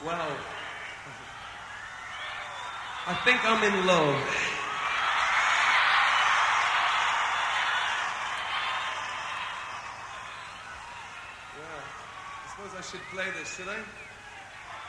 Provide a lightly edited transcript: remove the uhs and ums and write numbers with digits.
Well, I think I'm in love. Yeah, I suppose I should play this, should I?